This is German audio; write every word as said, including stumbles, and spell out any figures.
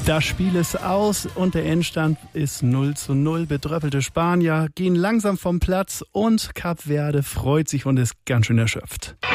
Das Spiel ist aus und der Endstand ist null zu null. Bedröppelte Spanier gehen langsam vom Platz und Kap Verde freut sich und ist ganz schön erschöpft.